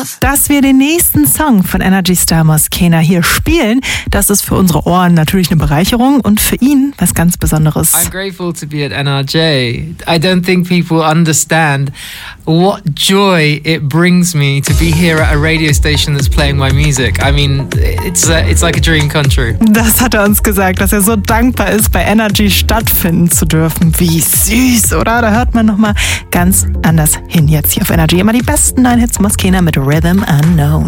Dass wir den nächsten Song von Energy Star Moschena hier spielen, das ist für unsere Ohren natürlich eine Bereicherung und für ihn was ganz Besonderes. I'm grateful to be at NRJ. I don't think people understand what joy it brings me to be here at a radio station that's playing my music. I mean, it's like a dream come true. Das hat er uns gesagt, dass er so dankbar ist, bei Energy stattfinden zu dürfen. Wie süß, oder? Da hört man nochmal ganz anders hin jetzt hier auf Energy. Immer die besten 9 Hits Moschena mit Rhythm Unknown.